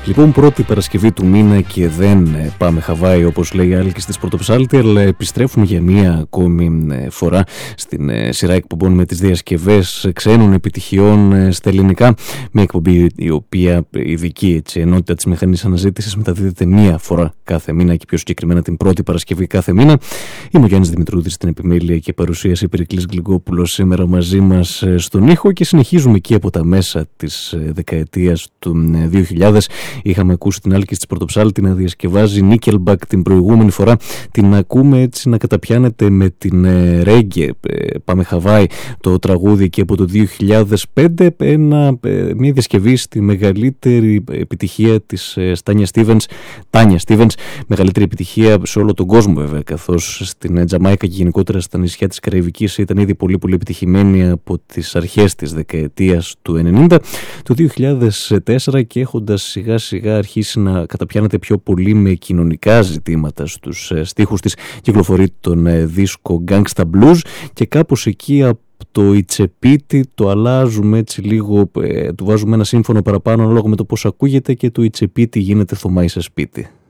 Λοιπόν, πρώτη Παρασκευή του μήνα και δεν πάμε Χαβάη όπως λέει η Άλκης της Πρωτοψάλτη, αλλά επιστρέφουμε για μία ακόμη φορά στην σειρά εκπομπών με τις διασκευές ξένων επιτυχιών στα ελληνικά, μια εκπομπή η οποία ειδική ενότητα της μηχανής αναζήτησης μεταδίδεται μία φορά κάθε μήνα και πιο συγκεκριμένα την πρώτη Παρασκευή κάθε μήνα. Είμαι ο Γιάννης Δημητρούδης στην επιμέλεια και παρουσίαση, Περικλής Γλυκόπουλος σήμερα μαζί μας στον ήχο και συνεχίζουμε εκεί από τα μέσα της δεκαετίας του 2000. Είχαμε ακούσει την Άλκη της Πρωτοψάλτη να διασκευάζει Nickelback την προηγούμενη φορά. Την ακούμε έτσι να καταπιάνεται με την Reggae Πάμε Χαβάη, το τραγούδι και από το 2005, μια διασκευή στη μεγαλύτερη επιτυχία της Τάνια Στίβενς, μεγαλύτερη επιτυχία σε όλο τον κόσμο βέβαια, καθώς στην Τζαμάικα και γενικότερα στα νησιά της Καραϊβικής ήταν ήδη πολύ πολύ επιτυχημένη από τις αρχές της δεκαετίας του 90. Το 2004 και έχοντας σιγά σιγά αρχίσει να καταπιάνεται πιο πολύ με κοινωνικά ζητήματα στους στίχους της, κυκλοφορεί τον δίσκο Gangsta Blues και κάπως εκεί από το Ιτσεπίτι το αλλάζουμε έτσι λίγο, του βάζουμε ένα σύμφωνο παραπάνω ανάλογα με το πώς ακούγεται και το Ιτσεπίτι γίνεται Θωμάη σε σπίτι.